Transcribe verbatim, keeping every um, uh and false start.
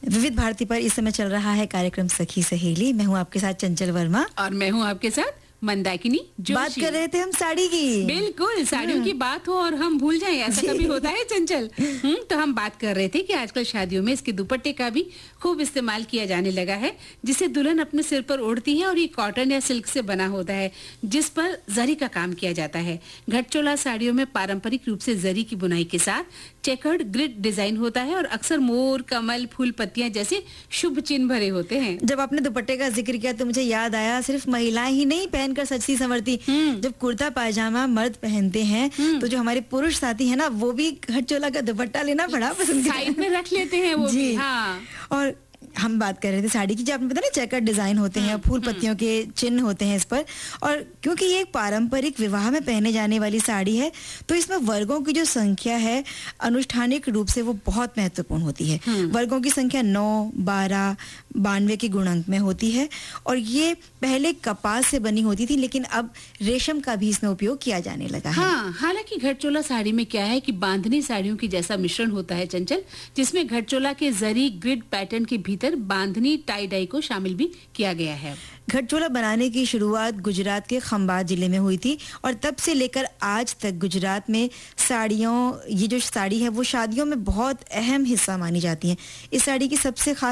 विविध भारती पर इस समय चल रहा है कार्यक्रम सखी सहेली। मैं हूँ आपके साथ चंचल वर्मा और मैं हूँ आपके साथ मंदाकिनी जोशी। बात कर रहे थे हम साड़ी की। बिल्कुल, साड़ियों की बात हो और हम भूल जाएं, ऐसा कभी होता है चंचल? हम्म तो हम बात कर रहे थे कि आजकल शादियों में इसके दुपट्टे का भी खूब इस्तेमाल किया जाने लगा है, जिसे दुल्हन अपने सिर पर ओढ़ती है और ये कॉटन या सिल्क से बना होता है, जिस पर जरी का काम किया जाता है। घटचोला साड़ियों में पारंपरिक रूप से जरी की बुनाई के साथ चेकर्ड ग्रिड डिजाइन होता है और अक्सर मोर, कमल, फूल, पत्तियां जैसे शुभ चिन्ह भरे होते हैं। जब आपने दुपट्टे का जिक्र किया तो मुझे याद आया, सिर्फ महिलाएं ही नहीं पहनकर सजती संवरती, जब कुर्ता पायजामा मर्द पहनते हैं तो जो हमारे पुरुष साथी है ना, वो भी घटचोला का दुपट्टा लेना बड़ा पसंद करते हैं। साइड में रख लेते हैं वो भी। हाँ। और हम बात कर रहे थे साड़ी की, जो आपने पता ना चेकर डिजाइन होते हैं, फूल पत्तियों के चिन्ह होते हैं इस पर, और क्योंकि ये एक पारंपरिक विवाह में पहने जाने वाली साड़ी है तो इसमें वर्गों की जो संख्या है अनुष्ठानिक रूप से वो बहुत महत्वपूर्ण होती है। वर्गों की संख्या नौ, बारह, बानवे के गुणांक में होती है और ये पहले कपास से बनी होती थी, लेकिन अब रेशम का भी इसमें उपयोग किया जाने लगा है। हाँ, हालांकि घटचोला साड़ी में क्या है कि बांधनी साड़ियों की जैसा मिश्रण होता है चंचल, जिसमें घटचोला के जरी ग्रिड पैटर्न के भीतर बांधनी टाई डाई को शामिल भी किया गया है। घटचोला बनाने की शुरुआत गुजरात के खंभात जिले में हुई थी और तब से लेकर आज तक गुजरात में साड़ियों ये जो साड़ी है वो शादियों में बहुत अहम हिस्सा मानी जाती है। इस साड़ी की सबसे खास